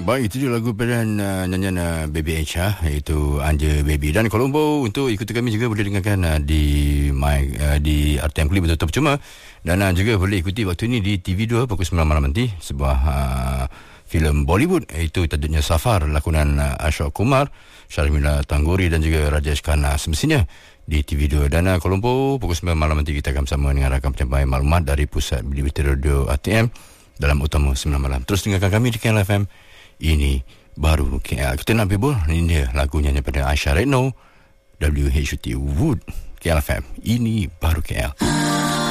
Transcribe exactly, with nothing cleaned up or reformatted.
Baik, itu dia lagu pilihan uh, nyanyian uh, Baby Acha, iaitu Anja Baby. Dan Colombo, untuk ikuti kami juga boleh dengarkan uh, di my, uh, di R T M Kli betul-betul percuma. Dan uh, juga boleh ikuti waktu ini di T V dua pukul sembilan malam nanti, sebuah uh, filem Bollywood, iaitu tajuknya Safar, lakonan uh, Ashok Kumar, Sharmila Tangguri dan juga Rajesh Khanna, semestinya di T V dua. Dan uh, Colombo, pukul sembilan malam nanti kita akan bersama dengan rakan penyampai maklumat dari Pusat Berita Radio R T M dalam Utama sembilan malam. Terus dengarkan kami di K L F M. Ini baru K L. Kita nak bebol. Ini dia lagunya daripada Aisyah Retno, W H U T Wood, K L F M. Ini baru K L.